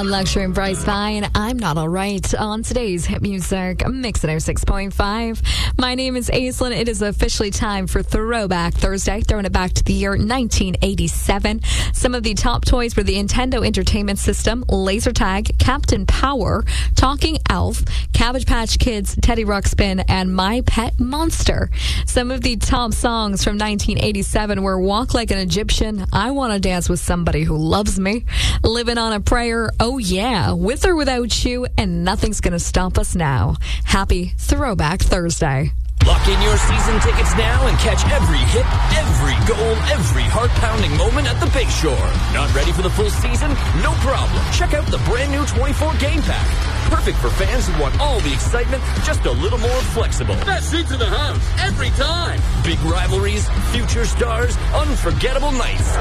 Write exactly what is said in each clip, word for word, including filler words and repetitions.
Sound Luxury and Bryce Vine. I'm not all right on today's hit music Mix oh six point five. My name is Aislinn. It is officially time for Throwback Thursday, throwing it back to the year nineteen eighty-seven. Some of the top toys were the Nintendo Entertainment System, laser tag, Captain Power, Talking Elf, Cabbage Patch Kids, Teddy Ruxpin, and My Pet Monster. Some of the top songs from nineteen eighty-seven were Walk Like an Egyptian, I Want to Dance with Somebody Who Loves Me, Living on a Prayer, Oh Yeah, With or Without You, and Nothing's Gonna Stop Us Now. Happy Throwback Thursday. Lock in your season tickets now and catch every hit, every goal, every heart-pounding moment at the Bayshore. Not ready for the full season? No problem. Check out the brand new twenty-four game pack. Perfect for fans who want all the excitement, just a little more flexible. Best seats in the house, every time. Big rivalries, future stars, unforgettable nights.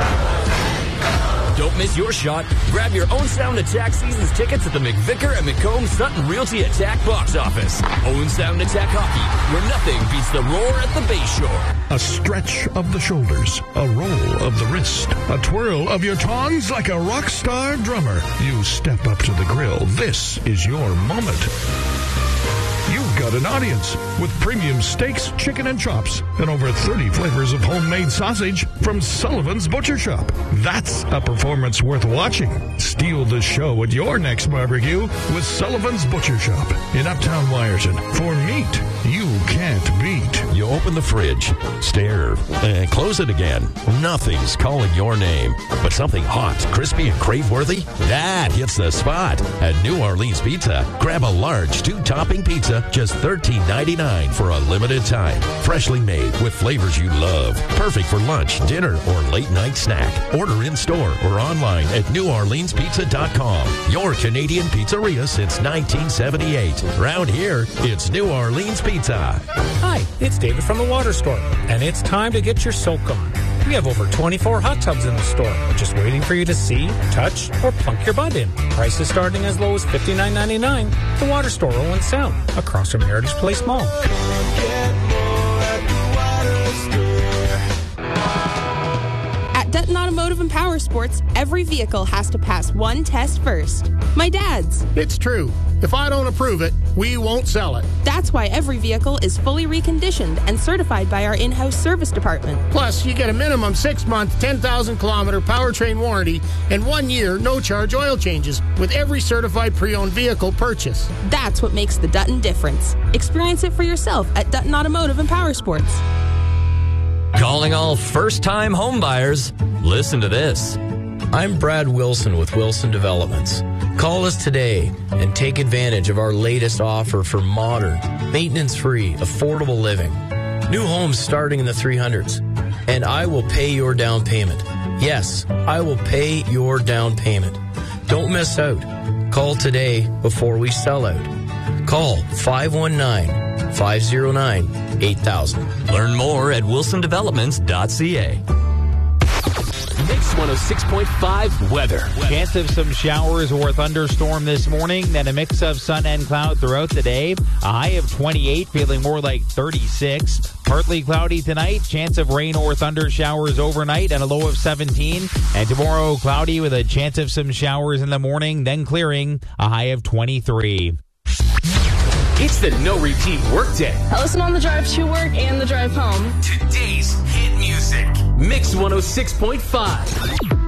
Don't miss your shot. Grab your own Sound Attack Seasons tickets at the McVicker and McComb Sutton Realty Attack box office. Own Sound Attack Hockey, where nothing beats the roar at the Bayshore. A stretch of the shoulders, a roll of the wrist, a twirl of your tongs like a rock star drummer. You step up to the grill. This is your moment. You've got an audience with premium steaks, chicken, and chops, and over thirty flavors of homemade sausage from Sullivan's Butcher Shop. That's a performance worth watching. Steal the show at your next barbecue with Sullivan's Butcher Shop in Uptown Wyerton for meat you can't beat. You open the fridge, stare, and close it again. Nothing's calling your name, but something hot, crispy, and crave-worthy, that hits the spot. At New Orleans Pizza, grab a large two-topping pizza, just thirteen ninety-nine for a limited time. Freshly made with flavors you love. Perfect for lunch, dinner, or late-night snack. Order in-store or online at new orleans pizza dot com. Your Canadian pizzeria since nineteen seventy-eight. Round here, it's New Orleans Pizza. Hi, it's David from the Water Store, and it's time to get your soak on. We have over twenty-four hot tubs in the store, just waiting for you to see, touch, or plunk your butt in. Prices starting as low as fifty-nine ninety-nine. The Water Store, Owen Sound, across from Heritage Place Mall. At Dutton Automotive and Power Sports, every vehicle has to pass one test first. My dad's. It's true. If I don't approve it, we won't sell it. That's why every vehicle is fully reconditioned and certified by our in-house service department. Plus, you get a minimum six-month, ten thousand kilometer powertrain warranty and one year no-charge oil changes with every certified pre-owned vehicle purchase. That's what makes the Dutton difference. Experience it for yourself at Dutton Automotive and Power Sports. Calling all first-time home buyers. Listen to this. I'm Brad Wilson with Wilson Developments. Call us today and take advantage of our latest offer for modern, maintenance-free, affordable living. New homes starting in the three hundreds. And I will pay your down payment. Yes, I will pay your down payment. Don't miss out. Call today before we sell out. Call five one nine, five oh nine, eight thousand. Learn more at wilson developments dot c a. Mix one oh six point five weather. Chance of some showers or thunderstorm this morning, then a mix of sun and cloud throughout the day. A high of twenty-eight, feeling more like thirty-six. Partly cloudy tonight, chance of rain or thunder showers overnight, and a low of seventeen. And tomorrow, cloudy with a chance of some showers in the morning, then clearing, a high of twenty-three. It's the No Repeat Workday. I listen on the drive to work and the drive home. Today's hit music. Mix one oh six point five.